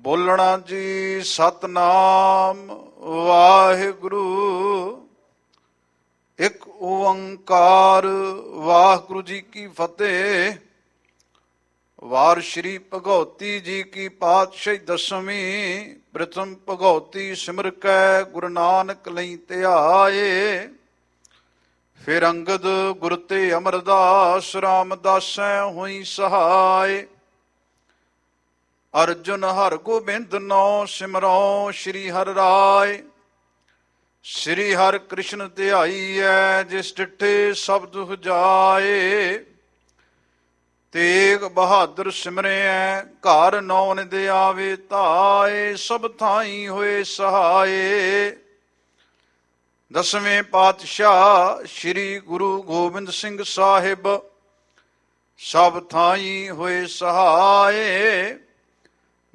ਬੋਲਣਾ ਜੀ ਸਤਨਾਮ ਵਾਹਿਗੁਰੂ। ਇੱਕ ਓੰਕਾਰ ਵਾਹਿਗੁਰੂ ਜੀ ਕੀ ਫਤਿਹ। ਵਾਰ ਸ਼੍ਰੀ ਭਗਉਤੀ ਜੀ ਕੀ ਪਾਤਸ਼ਾਹੀ ਦਸਵੀਂ। ਪ੍ਰਥਮ ਭਗਉਤੀ ਸਿਮਰ ਕੈ ਗੁਰੂ ਨਾਨਕ ਲਈ ਧਿਆਏ। ਫਿਰ ਅੰਗਦ ਗੁਰ ਤੇ ਅਮਰਦਾਸ ਰਾਮਦਾਸੈ ਹੋਈ ਸਹਾਇ। ਅਰਜੁਨ ਹਰ ਗੋਬਿੰਦ ਨੋ ਸਿਮਰੋ ਸ਼੍ਰੀ ਹਰਿ ਰਾਇ। ਸ਼੍ਰੀ ਹਰਿ ਕ੍ਰਿਸ਼ਨ ਧਿਆਈਐ ਜਿਸ ਡਿਠੇ ਸਬਦ ਹੁਜਾਏ। ਤੇਗ ਬਹਾਦਰ ਸਿਮਰਿਐ ਘਰ ਨੌ ਨਿਧ ਆਵੇ ਧਾਏ। ਸਭ ਥਾਈ ਹੋਏ ਸਹਾਏ। ਦਸਵੇਂ ਪਾਤਸ਼ਾਹ ਸ਼੍ਰੀ ਗੁਰੂ ਗੋਬਿੰਦ ਸਿੰਘ ਸਾਹਿਬ ਸਭ ਥਾਈ ਹੋਏ ਸਹਾਏ।